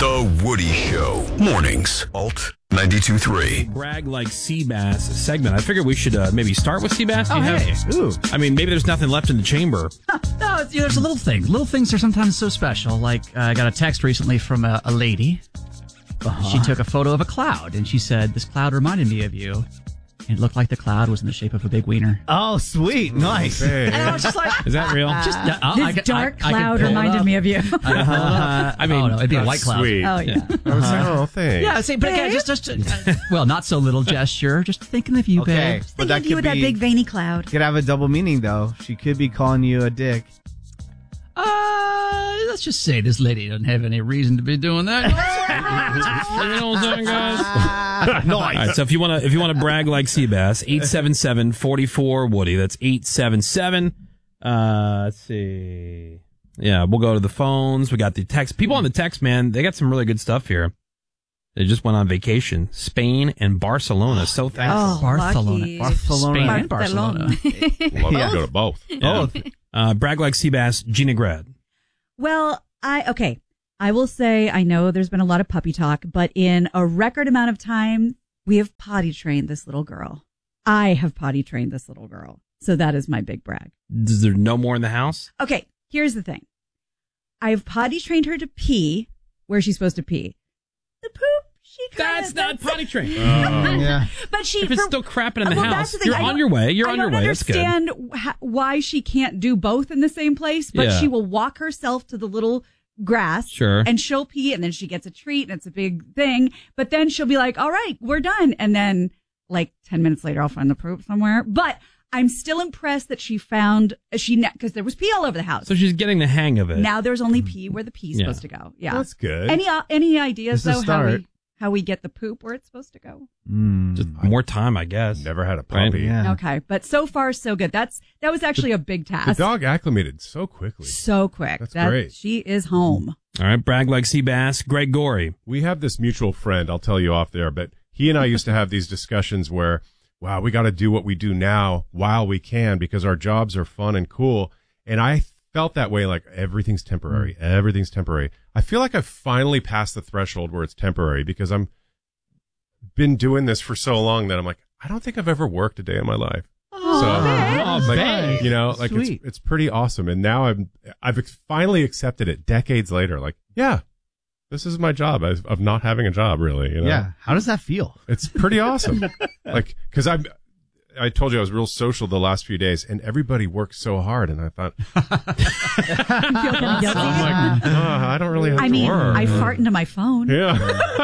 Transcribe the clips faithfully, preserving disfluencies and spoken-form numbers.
The Woody Show. Mornings. Alt ninety-two point three. Brag like Seabass segment. I figured we should uh, maybe start with Seabass. Oh, you hey. have, Ooh. I mean, maybe there's nothing left in the chamber. No, it's, you know, there's a little thing. Little things are sometimes so special. Like, uh, I got a text recently from a, a lady. Uh-huh. She took a photo of a cloud, and she said, "This cloud reminded me of you." And it looked like the cloud was in the shape of a big wiener. Oh, sweet. Nice. Okay. And I was just like... Is that real? Just, uh, uh, this I could, dark I, I cloud reminded me of you. uh, I mean, oh, no, it'd be a white cloud. Sweet. Oh, yeah. I was like, oh, thanks. Yeah, see, but again, just, just uh, well, not so little gesture. Just thinking of you, Okay, babe. but that Thinking could you with that be big veiny cloud. could have a double meaning though. She could be calling you a dick. Uh, let's just say this lady doesn't have any reason to be doing that. You know what I'm saying, guys? All right, so if you want to if you want to brag like Seabass, eight seven seven, four four, Woody. That's eight seven seven. Uh, let's see. Yeah, we'll go to the phones. We got the text. People on the text, man, they got some really good stuff here. They just went on vacation. Spain and Barcelona. So thankful. Oh, Barcelona. lucky. Barcelona. Spain and Barcelona. Love Yeah. to go to both. Yeah. Uh, brag like Seabass, Gina Grad. Well, I, okay. I will say, I know there's been a lot of puppy talk, but in a record amount of time, we have potty trained this little girl. I have potty trained this little girl. So that is my big brag. Is there no more in the house? Okay, here's the thing. I've potty trained her to pee where she's supposed to pee. The poop, she kinda, That's not potty trained. Yeah. But she, If it's for- still crapping in the Well, house, that's the thing. you're I on don't- your way. You're I on your don't way. That's good. understand wh- why she can't do both in the same place, but Yeah. she will walk herself to the little grass. Sure. And she'll pee, and then she gets a treat, and it's a big thing. But then she'll be like, all right, we're done. And then, like, ten minutes later, I'll find the poop somewhere. But I'm still impressed that she found, she because there was pee all over the house. So she's getting the hang of it. Now there's only pee where the pee's Yeah. supposed to go. Yeah. That's good. Any uh, any ideas, It's a though, how start. we, how we get the poop where it's supposed to go? Mm. Just more time, I guess. Never had a Right? puppy. Yeah. Okay. But so far, so good. That's That was actually a big The task. dog acclimated so quickly. So quick. That's That- great. She is home. All right, brag like Seabass, Greg Gorey. We have this mutual friend, I'll tell you off there, but he and I used to have these discussions where, wow, we got to do what we do now while we can because our jobs are fun and cool. And I felt that way, like everything's temporary. Everything's temporary. I feel like I've finally passed the threshold where it's temporary because I'm been doing this for so long that I'm like, I don't think I've ever worked a day in my life. Oh, So, Oh, like, babe. you know, like it's, Sweet. it's pretty awesome. And now I'm, I've finally accepted it decades later. Like, yeah, this is my job of, of not having a job, really. You know? Yeah. How does that feel? It's pretty awesome. Like, cause I'm, I told you I was real social the last few days and everybody works so hard. And I thought, You feel kind of guilty? I'm like, oh, I don't really have I to mean, work. I fart into my phone. Yeah.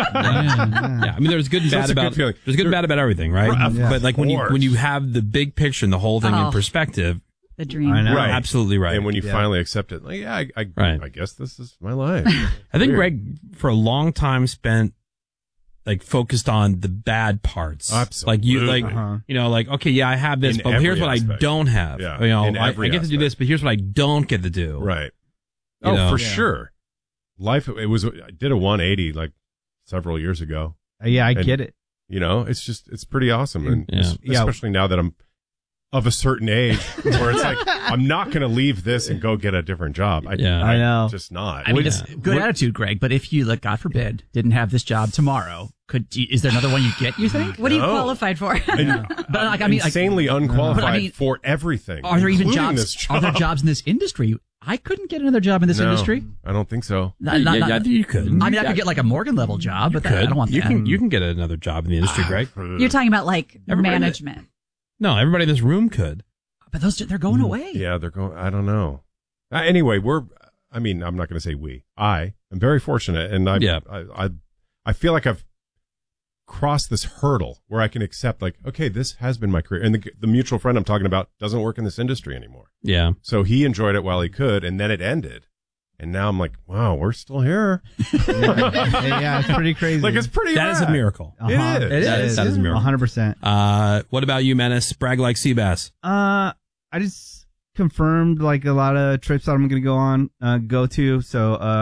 Yeah, I mean, there's good and So bad it's a good about feeling. there's good and bad about everything, right? Right, of But like when you course. when you have the big picture and the whole thing Oh. in perspective, The dream. I know. you're Right. absolutely right. And when you Yeah. finally accept it, like, yeah, I, I, Right. I guess this is my life. I think Weird. Greg for a long time spent like focused on the bad parts. Like you, Absolutely. like Uh-huh. you know, like okay, yeah, I have this, In but here's every what I aspect. don't have. Yeah, You know, in I, I every get to do aspect. this, but here's what I don't get to do. Right. You Oh, know? for Yeah. sure. Life, it was, I did a one eighty like several years ago. Uh, yeah, I And- get it. You know, it's just, it's pretty awesome. And Yeah. es- Yeah. especially now that I'm of a certain age where it's like, I'm not going to leave this and go get a different job. I, Yeah. I know. Just not. I mean, Yeah. it's good attitude, Greg. But if you, like, God forbid, didn't have this job tomorrow, could is there another one you get? You think? What are you No. qualified for? And But like, I mean, like, insanely unqualified But I mean, for everything. are there even including jobs? This job. Are there jobs in this industry? I couldn't get another job in this No, industry. I don't think so. Not- not- yeah, not- yeah, I think you could. I mean, I could get like a Morgan level job, but that, I Could. don't want you that. can you can get another job in the industry, Greg. You're talking about like Everybody- management. No, everybody in this room could. But those they're going away. Yeah, they're going. I don't know. Uh, anyway, we're. I mean, I'm not going to say we. I am very fortunate, and I. Yeah. I, I. I feel like I've crossed this hurdle where I can accept, like, okay, this has been my career, and the the mutual friend I'm talking about doesn't work in this industry anymore. Yeah. So he enjoyed it while he could, and then it ended, and now I'm like, wow, we're still here. yeah, yeah, it's pretty crazy. Like, it's pretty. That is a rad. miracle. Uh-huh. It is. It That is. is- that is a miracle. one hundred percent. Uh, what about you, Menace? Brag like Seabass. Uh, I just confirmed like a lot of trips that I'm going to go on, uh, go to. So, um,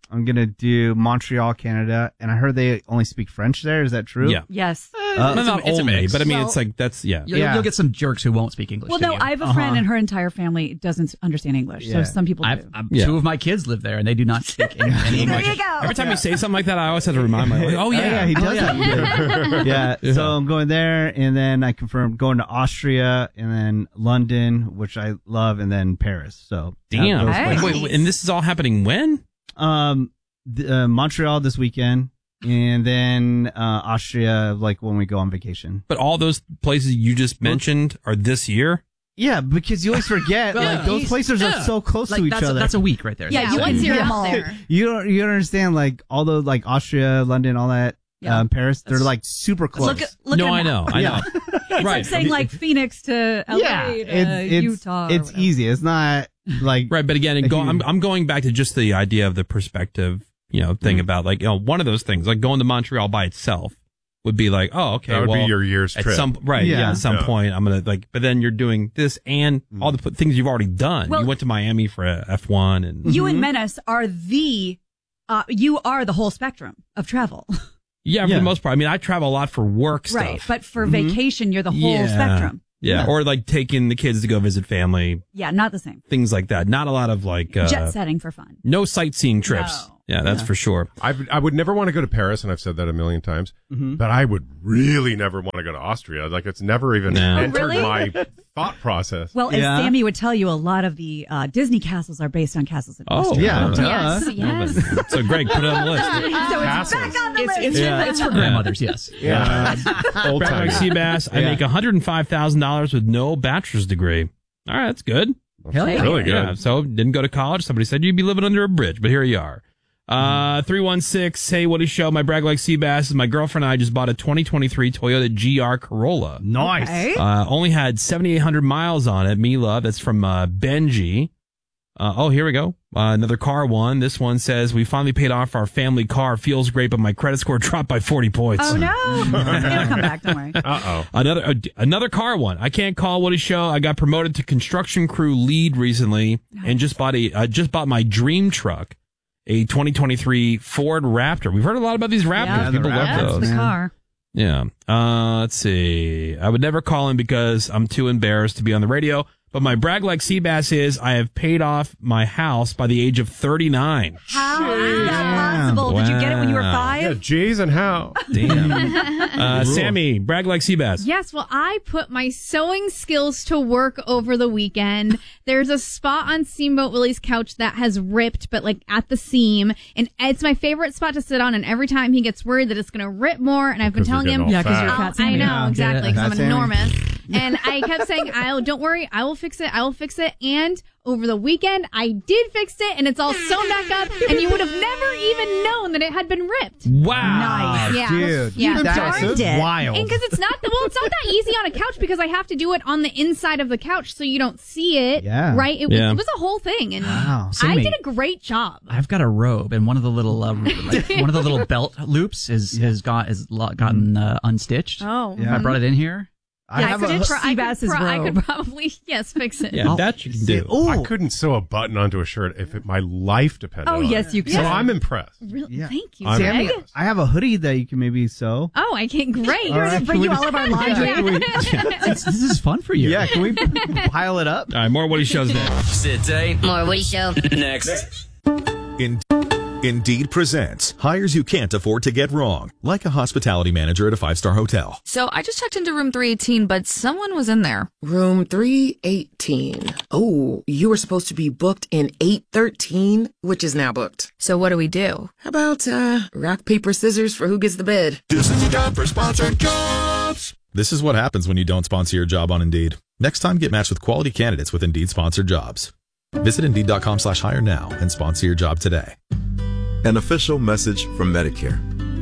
I'm gonna do Montreal, Canada, and I heard they only speak French there. Is that true? Yeah. Yes. Uh, it's a- not it's a only, mix. but I mean, Well- it's like that's yeah. You'll, Yeah. you'll get some jerks who won't speak English. Well, to no, you. I have a friend Uh-huh. and her entire family doesn't understand English. So Yeah. some people do. I've, I've, Yeah. Two of my kids live there, and they do not speak any, any there English. you go. Every time you say something like that, I always have to remind myself. Like, oh yeah, yeah, he does that. yeah. Yeah. So I'm going there, and then I confirmed going to Austria, and then London, which I love, and then Paris. So Damn. those Hey. places. Wait, wait, and this is all happening when? Um, th- uh, Montreal this weekend, and then uh, Austria, like when we go on vacation. But all those places you just mentioned are this year. Yeah, because you always forget, Well, like those he's- places are yeah. so close Like, to each that's, other. that's a week right there. Yeah, you once can you're do them out all. there. you don't you don't understand like all those like Austria, London, all that, Yeah. um, Paris. They're like super close. Look, at- look no, at I them. know, I Yeah. know. It's right, like saying like Phoenix to L A yeah, to it's, it's, Utah. or It's whatever. easy. It's not like right. But again, and go, I'm I'm going back to just the idea of the perspective, you know, thing about like you know one of those things like going to Montreal by itself would be like, oh, okay, That would well, be your year's at trip. some right, yeah, Yeah. at some Yeah. point I'm gonna like, but then you're doing this and all the p- things you've already done. Well- you went to Miami for uh, F one and You and Menace are the, uh, you are the whole spectrum of travel. yeah, for Yeah. the most part. I mean, I travel a lot for work stuff. Right. But for vacation, you're the whole Yeah. spectrum. Yeah. Yeah. Or like taking the kids to go visit family, Yeah, not the same. things like that. Not a lot of like, uh, Jet setting for fun. no sightseeing trips. No. Yeah, that's for sure. I've, I would never want to go to Paris, and I've said that a million times. Mhm. But I would really never want to go to Austria. Like it's never even No. entered Really? my thought process. Well, as Yeah. Sammy would tell you, a lot of the uh, Disney castles are based on castles in Oh, Austria. yeah, Uh, duh. Yes, yes. So Greg, put it on the list. So it's Castles. back on the It's, list. it's, Yeah. it's for grandmothers, yes. yeah, old Brad time. like Seabass, I Yeah. make one hundred five thousand dollars with no bachelor's degree. All right, that's good. Hell yeah. Really good. Yeah, so didn't go to college. Somebody said you'd be living under a bridge, but here you are. Uh, three one six, hey, Woody Show, my Brag Like Seabass, my girlfriend and I just bought a twenty twenty-three Toyota G R Corolla. nice. Okay. Uh, only had seventy-eight hundred miles on it. Me love. That's from uh, Benji. Uh, oh, here we go. Uh, another car one. This one says, we finally paid off our family car. Feels great, but my credit score dropped by forty points. Oh, no. It'll come back. Don't worry. Uh oh. Another uh, another car one. I can't call Woody Show. I got promoted to construction crew lead recently and just bought a uh, just bought my dream truck, a twenty twenty-three Ford Raptor. We've heard a lot about these Raptors. Yeah, People the love That's those. the car. Yeah. Uh, let's see. I would never call him because I'm too embarrassed to be on the radio. But my brag like Seabass is I have paid off my house by the age of thirty-nine. How is that possible? Did you get it when you were Wow. five? Yeah, J's and how? Damn. uh, Sammy, brag like Seabass. Yes, well, I put my sewing skills to work over the weekend. There's a spot on Steamboat Willie's couch that has ripped, but like at the seam, and it's my favorite spot to sit on. And every time he gets worried that it's going to rip more, and I've been 'Cause you're telling him, getting all Yeah, 'cause you're fat. fat. Oh, I Sammy. know Yeah. exactly, because Fat I'm an Sammy. enormous. And I kept saying, "I'll don't worry, I will fix it. I will fix it." And over the weekend, I did fix it, and it's all sewn back up. And you would have never even known that it had been ripped. Wow. Nice. Yeah, Dude, yeah. that's darned it. wild. And because it's not well, it's not that easy on a couch because I have to do it on the inside of the couch so you don't see it. Yeah. Right. It, Yeah. was, it was a whole thing, and Wow. I Sammy. did a great job. I've got a robe, and one of the little uh, like, one of the little belt loops is has got is lo- gotten uh, unstitched. Oh, Yeah. I brought it in here. I Yeah, have I a, could, pro- I, could Seabass's pro- I robe. could probably yes fix it. Yeah, I'll- that you can do. Ooh. I couldn't sew a button onto a shirt if it, my life depended Oh, on yes, it. you So can. I'm impressed. Really, Yeah. thank you, I'm Sammy, Greg. I have a hoodie that you can maybe sew. Oh, I can't. Great. All right. Bring Can we you just- all of our laundry. Yeah, can we- It's, this is fun for you. yeah, can we pile it up? All right, more Woody Shows next. Sit tight. More Woody Show. Next. In- Indeed presents hires you can't afford to get wrong, like a hospitality manager at a five-star hotel. So I just checked into room three eighteen, but someone was in there. Room three eighteen. Oh, you were supposed to be booked in eight thirteen, which is now booked. So what do we do? How about, uh, rock, paper, scissors for who gets the bed? This is time for sponsored jobs. This is what happens when you don't sponsor your job on Indeed. Next time, get matched with quality candidates with Indeed sponsored jobs. Visit Indeed.com slash hire now and sponsor your job today. An official message from Medicare.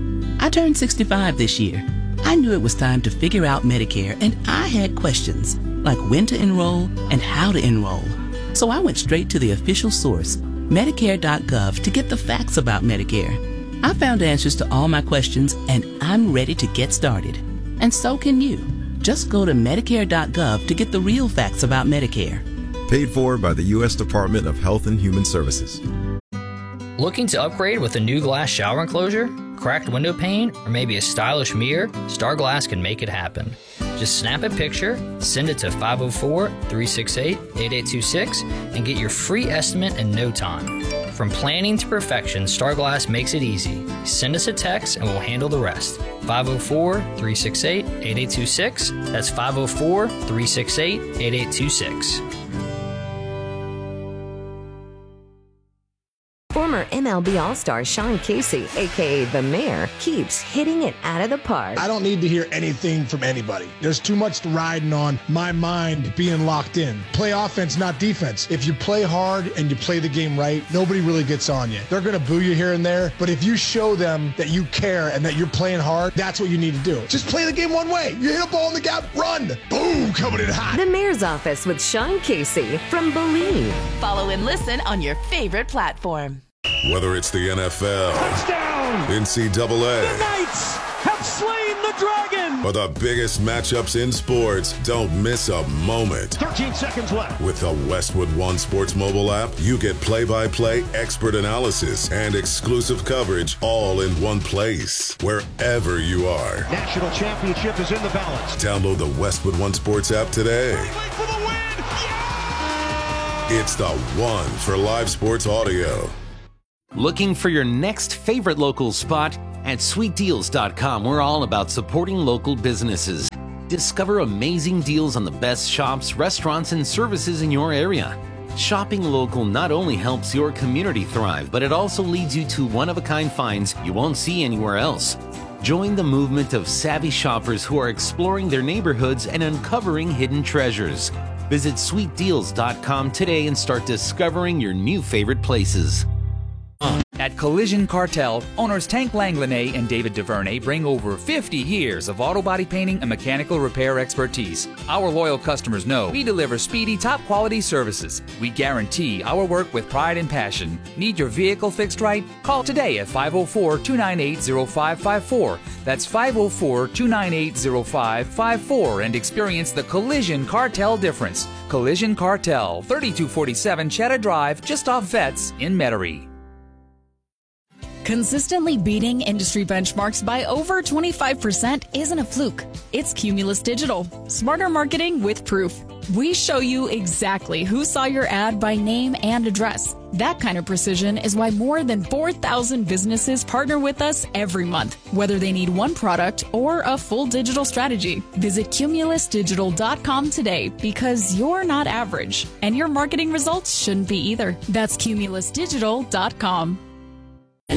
I turned sixty-five this year. I knew it was time to figure out Medicare, and I had questions, like when to enroll and how to enroll. So I went straight to the official source, Medicare dot gov, to get the facts about Medicare. I found answers to all my questions, and I'm ready to get started. And so can you. Just go to Medicare dot gov to get the real facts about Medicare. Paid for by the U S Department of Health and Human Services. Looking to upgrade with a new glass shower enclosure, cracked window pane, or maybe a stylish mirror? Star Glass can make it happen. Just snap a picture, send it to five oh four, three six eight, eight eight two six, and get your free estimate in no time. From planning to perfection, Star Glass makes it easy. Send us a text and we'll handle the rest. five oh four, three six eight, eight eight two six. That's five oh four, three six eight, eight eight two six. Former M L B All-Star Sean Casey, a k a. The Mayor, keeps hitting it out of the park. I don't need to hear anything from anybody. There's too much riding on my mind being locked in. Play offense, not defense. If you play hard and you play the game right, nobody really gets on you. They're going to boo you here and there, but if you show them that you care and that you're playing hard, that's what you need to do. Just play the game one way. You hit a ball in the gap, run. Boom, coming in hot. The Mayor's Office with Sean Casey from Believe. Follow and listen on your favorite platform. Whether it's the N F L, touchdown, N C double A, the Knights have slain the dragon, or the biggest matchups in sports, don't miss a moment. thirteen seconds left. With the Westwood One Sports mobile app, you get play-by-play expert analysis and exclusive coverage all in one place, wherever you are. National championship is in the balance. Download the Westwood One Sports app today. For the win. Yeah! It's the one for live sports audio. Looking for your next favorite local spot? At sweet deals dot com, we're all about supporting local businesses. Discover amazing deals on the best shops, restaurants, and services in your area. Shopping local not only helps your community thrive, but it also leads you to one-of-a-kind finds you won't see anywhere else. Join the movement of savvy shoppers who are exploring their neighborhoods and uncovering hidden treasures. Visit sweet deals dot com today and start discovering your new favorite places. At Collision Cartel, owners Tank Langlanay and David DuVernay bring over fifty years of auto body painting and mechanical repair expertise. Our loyal customers know we deliver speedy, top-quality services. We guarantee our work with pride and passion. Need your vehicle fixed right? Call today at five oh four, two nine eight, oh five five four. That's five oh four, two nine eight, oh five five four and experience the Collision Cartel difference. Collision Cartel, thirty-two forty-seven Cheddar Drive, just off Vets in Metairie. Consistently beating industry benchmarks by over twenty-five percent isn't a fluke. It's Cumulus Digital. Smarter marketing with proof. We show you exactly who saw your ad by name and address. That kind of precision is why more than four thousand businesses partner with us every month, whether they need one product or a full digital strategy. Visit cumulus digital dot com today because you're not average, and your marketing results shouldn't be either. That's cumulus digital dot com.